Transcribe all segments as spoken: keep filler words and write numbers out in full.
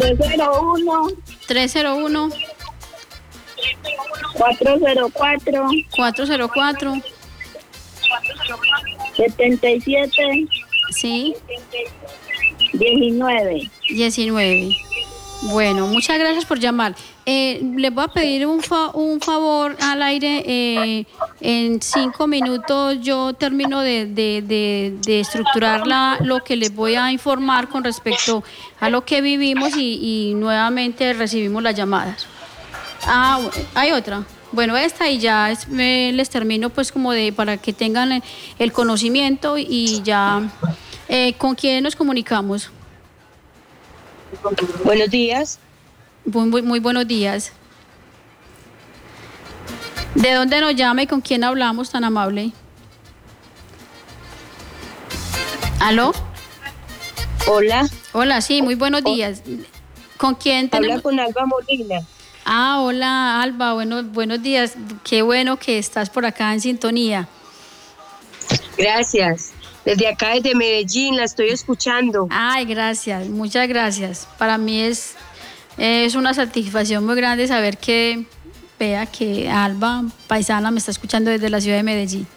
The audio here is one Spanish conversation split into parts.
tres cero uno. tres cero uno. cuatro cero cuatro. cuatro cero cuatro. setenta y siete. Sí. diecinueve. diecinueve. Bueno, muchas gracias por llamar. Eh, les voy a pedir un, fa un favor al aire. Eh, en cinco minutos yo termino de, de, de, de estructurar la, lo que les voy a informar con respecto a lo que vivimos y, y nuevamente recibimos las llamadas. Ah, hay otra. Bueno, esta y ya es, me, les termino pues como de para que tengan el conocimiento y ya. Eh, ¿Con quién nos comunicamos? Buenos días. Muy, muy, muy buenos días. ¿De dónde nos llama y con quién hablamos, tan amable? ¿Aló? Hola. Hola, sí, muy buenos días. ¿Con quién tenemos? Habla con Alba Molina. Ah, hola Alba, bueno, buenos días. Qué bueno que estás por acá en sintonía. Gracias. Desde acá, desde Medellín, la estoy escuchando. Ay, gracias, muchas gracias. Para mí es, es una satisfacción muy grande saber que, vea que Alba, paisana, me está escuchando desde la ciudad de Medellín.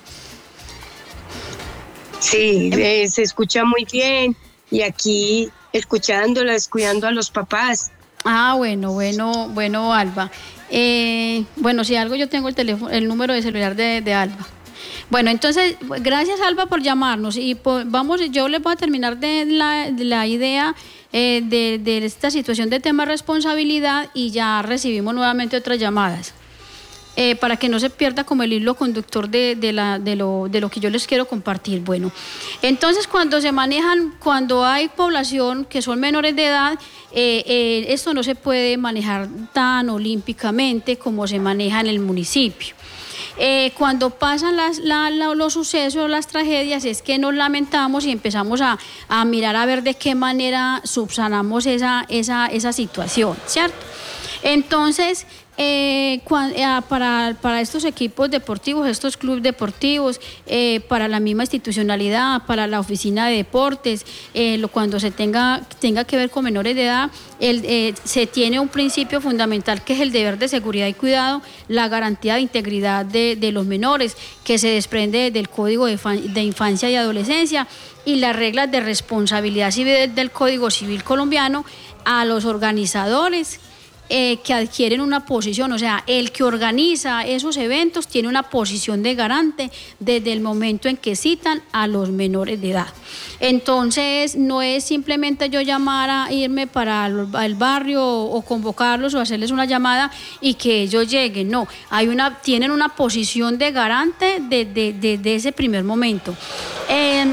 Sí, eh, se escucha muy bien y aquí escuchándolas, cuidando a los papás. Ah, bueno, bueno, bueno, Alba. Eh, bueno, si algo yo tengo el teléfono, el número de celular de, de Alba. Bueno, entonces, gracias Alba por llamarnos y por, vamos, yo les voy a terminar de la, de la idea eh, de, de esta situación de tema responsabilidad y ya recibimos nuevamente otras llamadas eh, para que no se pierda como el hilo conductor de, de, la, de, lo, de lo que yo les quiero compartir. Bueno, entonces cuando se manejan, cuando hay población que son menores de edad, eh, eh, esto no se puede manejar tan olímpicamente como se maneja en el municipio. Eh, cuando pasan las, la, la, los sucesos, las tragedias, es que nos lamentamos y empezamos a, a mirar a ver de qué manera subsanamos esa, esa, esa situación, ¿cierto? Entonces, eh, cuando, eh, para, para estos equipos deportivos, estos clubes deportivos, eh, para la misma institucionalidad, para la oficina de deportes, eh, lo, cuando se tenga, tenga que ver con menores de edad, el, eh, se tiene un principio fundamental que es el deber de seguridad y cuidado, la garantía de integridad de, de los menores, que se desprende del Código de, de Infancia y Adolescencia y las reglas de responsabilidad civil del Código Civil colombiano a los organizadores Eh, que adquieren una posición, o sea, el que organiza esos eventos tiene una posición de garante desde el momento en que citan a los menores de edad. Entonces, no es simplemente yo llamar a irme para el barrio o, o convocarlos o hacerles una llamada y que ellos lleguen, no, hay una, tienen una posición de garante desde de, de, de ese primer momento. Eh,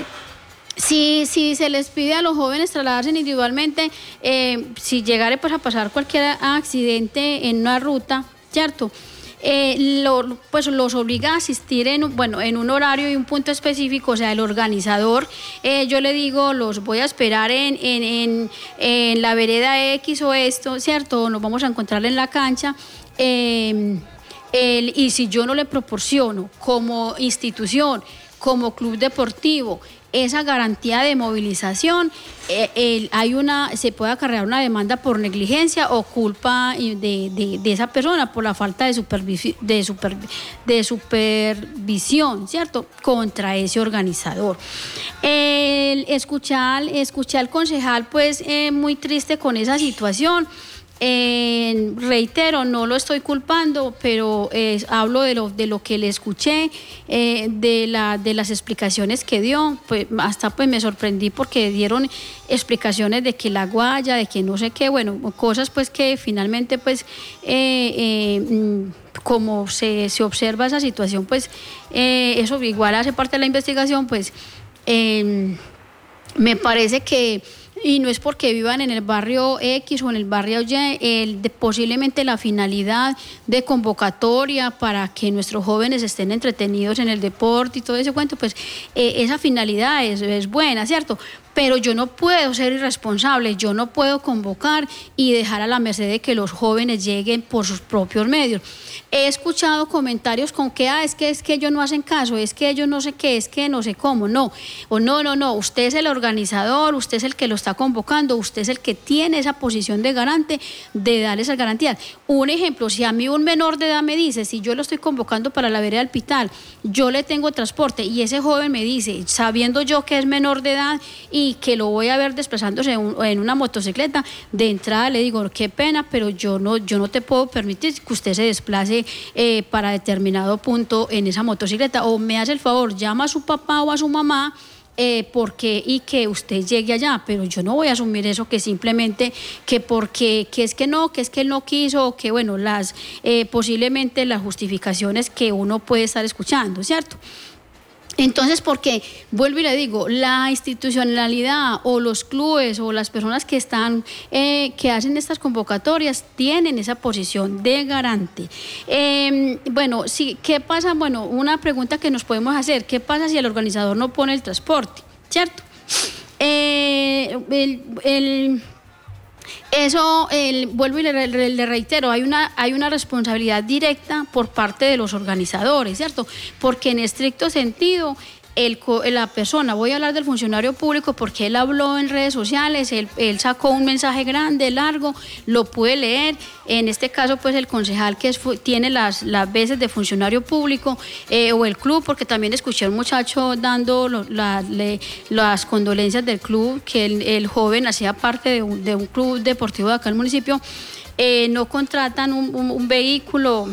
Si, si se les pide a los jóvenes trasladarse individualmente, eh, si llegare pues a pasar cualquier accidente en una ruta, ¿cierto? Eh, lo, pues los obliga a asistir en, bueno, en un horario y un punto específico, o sea, el organizador, eh, yo le digo, los voy a esperar en, en, en, en la vereda X o esto, ¿cierto? Nos vamos a encontrar en la cancha. Eh, el, y si yo no le proporciono como institución, como club deportivo, esa garantía de movilización, eh, el, hay una, se puede acarrear una demanda por negligencia o culpa de, de, de esa persona por la falta de, supervisi, de, super, de supervisión, ¿cierto?, contra ese organizador. El, escuchar, escuchar al concejal, pues, eh, muy triste con esa situación. Eh, reitero, no lo estoy culpando, pero eh, hablo de lo, de lo que le escuché, eh, de, la, de las explicaciones que dio, pues hasta pues me sorprendí porque dieron explicaciones de que la guaya, de que no sé qué, bueno, cosas pues que finalmente pues eh, eh, como se, se observa esa situación, pues eh, eso igual hace parte de la investigación, pues eh, me parece que, y no es porque vivan en el barrio X o en el barrio Y, el, de, posiblemente la finalidad de convocatoria para que nuestros jóvenes estén entretenidos en el deporte y todo ese cuento, pues eh, esa finalidad es, es buena, ¿cierto? pero yo no puedo ser irresponsable, yo no puedo convocar y dejar a la merced de que los jóvenes lleguen por sus propios medios. He escuchado comentarios con que, ah, es que, es que ellos no hacen caso, es que ellos no sé qué, es que no sé cómo, no, o no, no, no, usted es el organizador, usted es el que lo está convocando, usted es el que tiene esa posición de garante de dar esas garantías. Un ejemplo, si a mí un menor de edad me dice, si yo lo estoy convocando para la vereda del Pital, yo le tengo transporte y ese joven me dice, sabiendo yo que es menor de edad y que lo voy a ver desplazándose en, en una motocicleta, de entrada le digo, qué pena, pero yo no, yo no te puedo permitir que usted se desplace eh, para determinado punto en esa motocicleta, o me hace el favor, llama a su papá o a su mamá Eh, porque y que usted llegue allá, pero yo no voy a asumir eso que simplemente que porque que es que no, que es que él no quiso, o que bueno, las eh, posiblemente las justificaciones que uno puede estar escuchando, ¿cierto? Entonces, porque, vuelvo y le digo, la institucionalidad o los clubes o las personas que están, eh, que hacen estas convocatorias tienen esa posición de garante. Eh, bueno, sí, ¿qué pasa? Bueno, una pregunta que nos podemos hacer, ¿qué pasa si el organizador no pone el transporte? ¿Cierto? Eh, el... el Eso, el, vuelvo y le, le, le reitero, hay una, hay una responsabilidad directa por parte de los organizadores, ¿cierto? Porque en estricto sentido, el, la persona, voy a hablar del funcionario público porque él habló en redes sociales, él, él sacó un mensaje grande, largo, lo pude leer, en este caso pues el concejal que es, tiene las, las veces de funcionario público eh, o el club, porque también escuché a un muchacho dando lo, la, le, las condolencias del club, que el, el joven hacía parte de un, de un club deportivo de acá en el municipio, eh, no contratan un, un, un vehículo,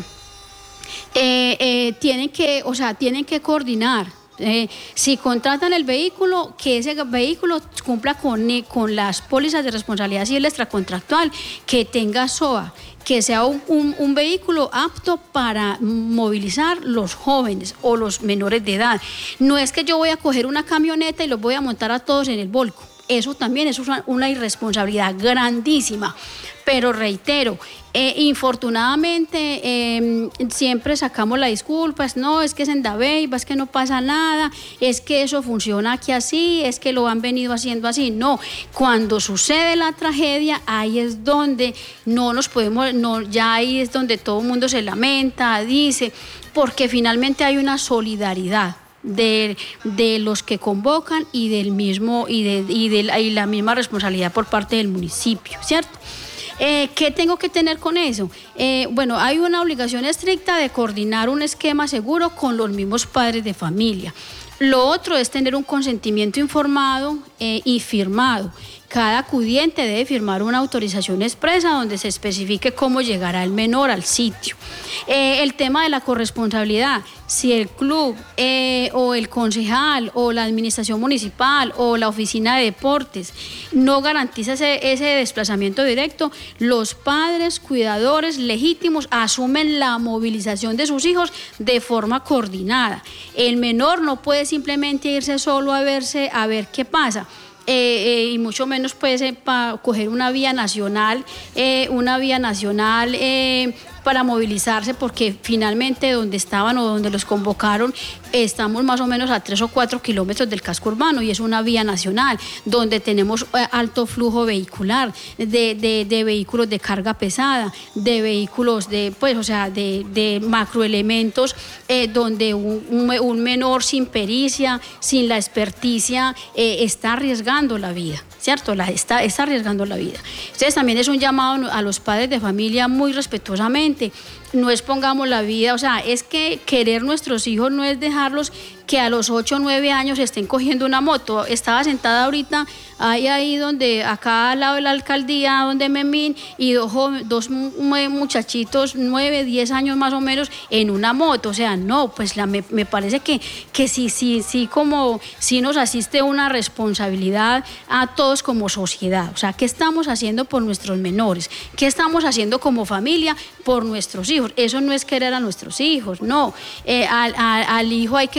eh, eh, tienen que, o sea, tienen que coordinar. Eh, si contratan el vehículo, que ese vehículo cumpla con, con las pólizas de responsabilidad civil extracontractual, que tenga S O A, que sea un, un, un vehículo apto para movilizar los jóvenes o los menores de edad. No es que yo voy a coger una camioneta y los voy a montar a todos en el volco. Eso también es una, una irresponsabilidad grandísima. Pero reitero, eh, infortunadamente eh, siempre sacamos la disculpa, es, no, es que es en Dabeiba, es que no pasa nada, es que eso funciona aquí así, es que lo han venido haciendo así. No, cuando sucede la tragedia, ahí es donde no nos podemos, no, ya ahí es donde todo el mundo se lamenta, dice, porque finalmente hay una solidaridad de, de los que convocan y del mismo y de, y de la, y la misma responsabilidad por parte del municipio, ¿cierto? Eh, ¿Qué tengo que tener con eso? Eh, bueno, hay una obligación estricta de coordinar un esquema seguro con los mismos padres de familia. Lo otro es tener un consentimiento informado eh, y firmado. Cada acudiente debe firmar una autorización expresa donde se especifique cómo llegará el menor al sitio. Eh, el tema de la corresponsabilidad, si el club eh, o el concejal o la administración municipal o la oficina de deportes no garantiza ese, ese desplazamiento directo, los padres, cuidadores legítimos asumen la movilización de sus hijos de forma coordinada. El menor no puede simplemente irse solo a verse, a ver qué pasa. Eh, eh, y mucho menos puede para coger una vía nacional, eh, una vía nacional eh, para movilizarse, porque finalmente donde estaban o donde los convocaron estamos más o menos a tres o cuatro kilómetros del casco urbano y es una vía nacional donde tenemos alto flujo vehicular de, de, de vehículos de carga pesada, de vehículos de, pues, o sea, de, de macroelementos eh, donde un, un, un menor sin pericia, sin la experticia, eh, está arriesgando la vida, ¿cierto? La, está, está arriesgando la vida. Entonces también es un llamado a los padres de familia muy respetuosamente. No expongamos la vida, o sea, es que querer nuestros hijos no es dejarlos que a los ocho o nueve años estén cogiendo una moto. Estaba sentada ahorita ahí, ahí donde, acá al lado de la alcaldía, donde Memín, y dos, dos muchachitos, nueve, diez años más o menos, en una moto. O sea, no, pues la, me, me parece que, que sí, sí, sí, como sí nos asiste una responsabilidad a todos como sociedad. O sea, ¿qué estamos haciendo por nuestros menores? ¿Qué estamos haciendo como familia por nuestros hijos? Eso no es querer a nuestros hijos, no. Eh, al, al, al hijo hay que concientizar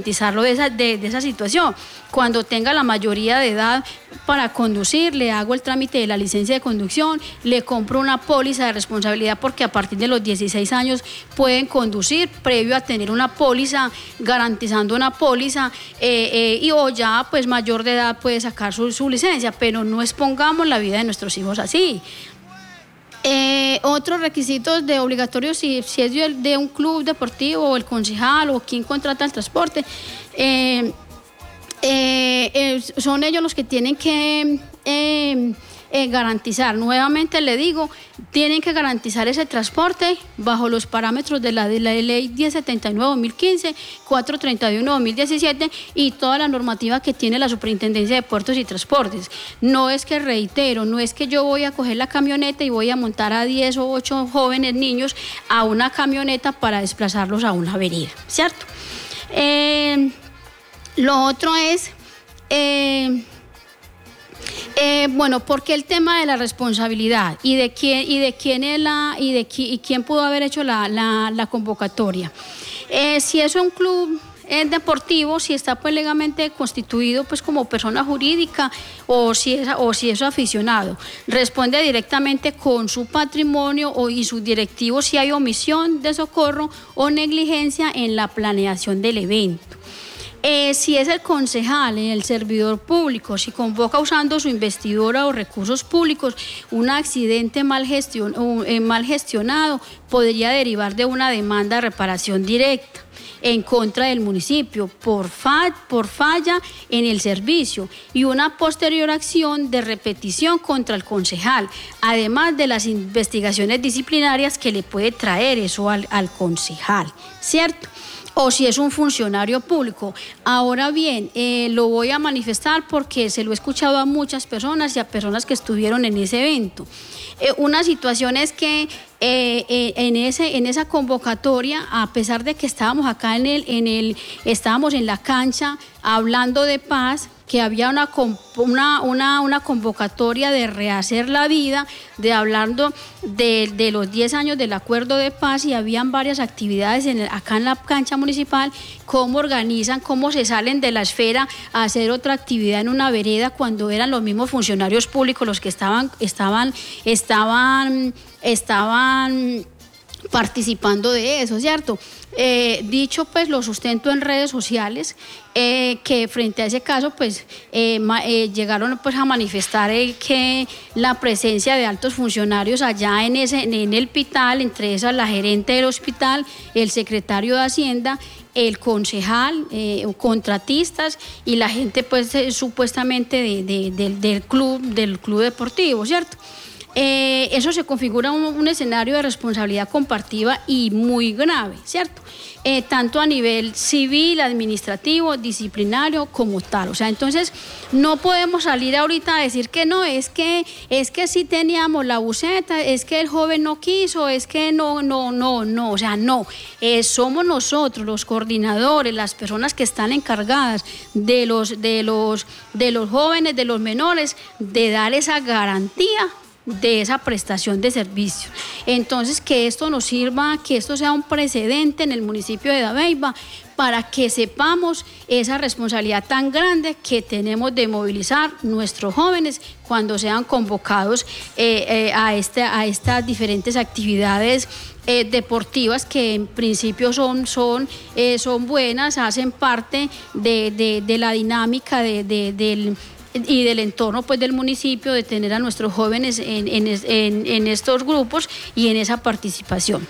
concientizarlo de esa, de, de esa situación. Cuando tenga la mayoría de edad para conducir, le hago el trámite de la licencia de conducción, le compro una póliza de responsabilidad porque a partir de los dieciséis años pueden conducir, previo a tener una póliza, garantizando una póliza, eh, eh, y o ya pues mayor de edad puede sacar su, su licencia, pero no expongamos la vida de nuestros hijos así. Eh, otros requisitos de obligatorios, si, si es de, de un club deportivo o el concejal o quien contrata el transporte, eh, eh, eh, son ellos los que tienen que eh, eh, garantizar. Nuevamente le digo, tienen que garantizar ese transporte bajo los parámetros de la, de la ley diez setenta y nueve dos mil quince, cuatrocientos treinta y uno dos mil diecisiete y toda la normativa que tiene la Superintendencia de Puertos y Transportes. No es que, reitero, no es que yo voy a coger la camioneta y voy a montar a diez o ocho jóvenes niños a una camioneta para desplazarlos a una vereda, ¿cierto? Eh, lo otro es... Eh, Eh, bueno, porque el tema de la responsabilidad y de quién y de quién es la y de qui, y quién pudo haber hecho la, la, la convocatoria. Eh, si es un club eh, deportivo, si está pues legalmente constituido pues como persona jurídica o si es o si es aficionado, responde directamente con su patrimonio o, y sus directivos si hay omisión de socorro o negligencia en la planeación del evento. Eh, si es el concejal, el servidor público, si convoca usando su investidura o recursos públicos, un accidente mal, gestion, eh, mal gestionado podría derivar de una demanda de reparación directa en contra del municipio por, fa, por falla en el servicio y una posterior acción de repetición contra el concejal, además de las investigaciones disciplinarias que le puede traer eso al, al concejal, ¿cierto? O si es un funcionario público. Ahora bien, eh, lo voy a manifestar porque se lo he escuchado a muchas personas y a personas que estuvieron en ese evento. Eh, una situación es que eh, eh, en, ese, en esa convocatoria, a pesar de que estábamos acá en el, en el, estábamos en la cancha hablando de paz, que había una, una, una, una convocatoria de rehacer la vida, de hablando de, de los diez años del acuerdo de paz y habían varias actividades en el, acá en la cancha municipal, cómo organizan, cómo se salen de la esfera a hacer otra actividad en una vereda cuando eran los mismos funcionarios públicos los que estaban, estaban, estaban, estaban participando de eso, ¿cierto? Eh, dicho pues lo sustento en redes sociales, eh, que frente a ese caso pues eh, ma, eh, llegaron pues a manifestar eh, que la presencia de altos funcionarios allá en, ese, en el hospital, entre esas la gerente del hospital, el secretario de Hacienda, el concejal, eh, contratistas y la gente pues eh, supuestamente de, de, de, del club, del club deportivo, ¿cierto? Eh, eso se configura un, un escenario de responsabilidad compartida y muy grave, ¿cierto? Eh, tanto a nivel civil, administrativo, disciplinario, como tal. O sea, entonces no podemos salir ahorita a decir que no, es que, es que sí teníamos la buceta, es que el joven no quiso, es que no, no, no, no, o sea, no. Eh, somos nosotros, los coordinadores, las personas que están encargadas de los, de los, de los jóvenes, de los menores, de dar esa garantía de esa prestación de servicios. Entonces, que esto nos sirva, que esto sea un precedente en el municipio de Dabeiba para que sepamos esa responsabilidad tan grande que tenemos de movilizar nuestros jóvenes cuando sean convocados eh, eh, a, este, a estas diferentes actividades eh, deportivas que en principio son, son, eh, son buenas, hacen parte de, de, de la dinámica de, de, del y del entorno pues del municipio, de tener a nuestros jóvenes en, en, en, en estos grupos y en esa participación.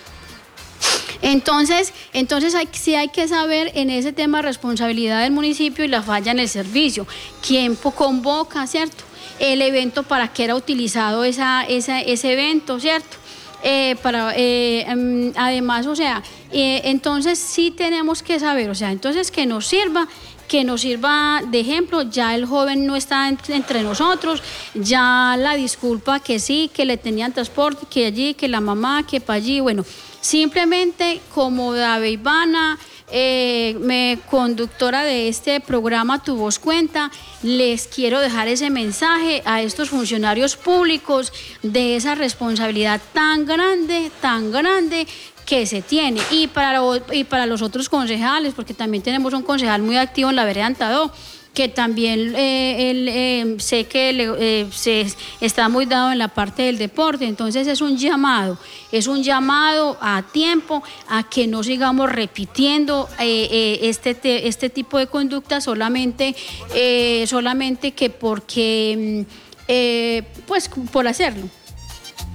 Entonces, entonces hay, sí hay que saber en ese tema responsabilidad del municipio y la falla en el servicio. ¿Quién convoca, cierto? El evento, para qué era utilizado esa, esa, ese evento, ¿cierto? Eh, para, eh, además, o sea, eh, entonces sí tenemos que saber, o sea, entonces que nos sirva que nos sirva de ejemplo. Ya el joven no está entre nosotros, ya la disculpa que sí, que le tenían transporte, que allí, que la mamá, que para allí, bueno, simplemente como dabeibana, eh, me, conductora de este programa Tu Voz Cuenta, les quiero dejar ese mensaje a estos funcionarios públicos de esa responsabilidad tan grande, tan grande, que se tiene. Y para, y para los otros concejales, porque también tenemos un concejal muy activo en la vereda Antadó, que también eh, él, eh, sé que le, eh, se está muy dado en la parte del deporte. Entonces es un llamado, es un llamado a tiempo a que no sigamos repitiendo eh, eh, este, te, este tipo de conducta solamente, eh, solamente que porque, eh, pues por hacerlo.